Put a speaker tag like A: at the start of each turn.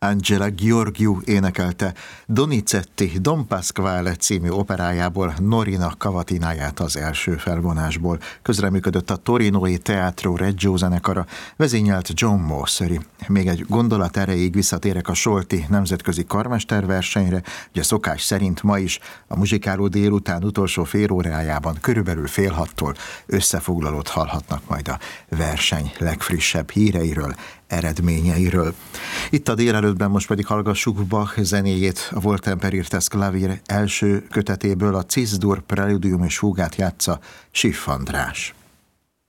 A: Angela Gheorghiu énekelte Donizetti Don Pasquale című operájából Norina Cavatináját az első felvonásból. Közreműködött a Torinoi Teatro Reggio zenekara, vezényelt John Mauceri. Még egy gondolat erejéig visszatérek a Solti nemzetközi karmesterversenyre, ugye szokás szerint ma is a muzsikáló délután utolsó fél órájában körülbelül 5:30 összefoglalót hallhatnak majd a verseny legfrissebb híreiről, eredményeiről. Itt a délelőttben most pedig hallgassuk Bach zenéjét, a Wohltemperiertes Klavier első kötetéből, a Cis-dur Preludium és Fugát játsza Schiff András.